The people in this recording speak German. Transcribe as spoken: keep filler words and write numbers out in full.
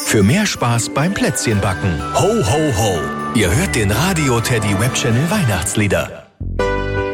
Für mehr Spaß beim Plätzchenbacken. Ho, ho, ho. Ihr hört den Radio Teddy Web Channel Weihnachtslieder.